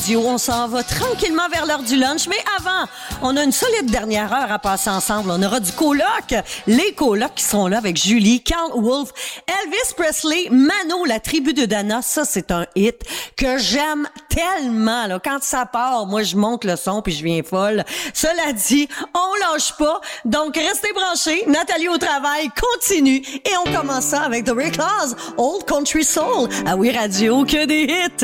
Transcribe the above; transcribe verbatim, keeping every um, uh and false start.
On s'en va tranquillement vers l'heure du lunch, mais avant, on a une solide dernière heure à passer ensemble. On aura du coloc, les colocs qui sont là avec Julie, Carl Wolf, Elvis Presley, Mano, la tribu de Dana. Ça, c'est un hit que j'aime tellement. Là. Quand ça part, moi, je monte le son puis je viens folle. Cela dit, on lâche pas. Donc, restez branchés. Nathalie au travail continue. Et on commence ça avec The Rick Laws, Old Country Soul. Ah oui, radio, que des hits.